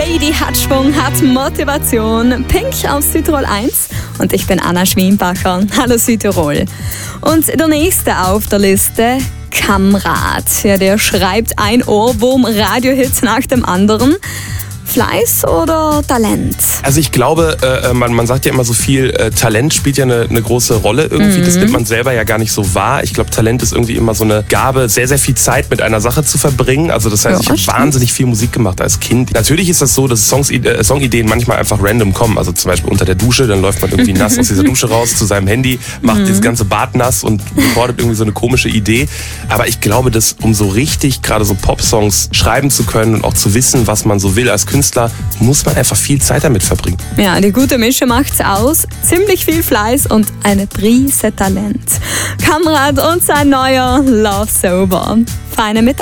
Lady hat Schwung, hat Motivation. Pink aus Südtirol 1 und ich bin Anna Schwienbacher. Hallo Südtirol. Und der nächste auf der Liste, Kamrat. Ja, der schreibt ein Ohrwurm-Radiohit nach dem anderen. Fleiß oder Talent? Also ich glaube, man sagt ja immer so viel, Talent spielt ja eine große Rolle irgendwie. Das nimmt man selber ja gar nicht so wahr. Ich glaube, Talent ist irgendwie immer so eine Gabe, sehr, sehr viel Zeit mit einer Sache zu verbringen. Also das heißt, ich habe wahnsinnig viel Musik gemacht als Kind. Natürlich ist das so, dass Songideen manchmal einfach random kommen. Also zum Beispiel unter der Dusche, dann läuft man irgendwie nass aus dieser Dusche raus zu seinem Handy, macht das ganze Bad nass und recordet irgendwie so eine komische Idee. Aber ich glaube, dass um so richtig gerade so Pop-Songs schreiben zu können und auch zu wissen, was man so will als Künstler, muss man einfach viel Zeit damit verbringen. Ja, die gute Mische macht's aus. Ziemlich viel Fleiß und eine Prise Talent. Kamrat und sein neuer Love Sober. Feine Mittag.